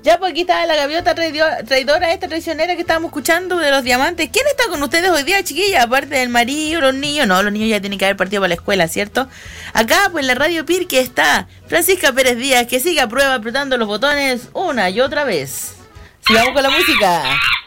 Ya, pues aquí está la gaviota traidora, esta traicionera que estábamos escuchando de los diamantes. ¿Quién está con ustedes hoy día, chiquilla? Aparte del marido, los niños. No, los niños ya tienen que haber partido para la escuela, ¿cierto? Acá, pues en la Radio Pirque está Francisca Pérez Díaz, que sigue a prueba apretando los botones una y otra vez. Sigamos con la música.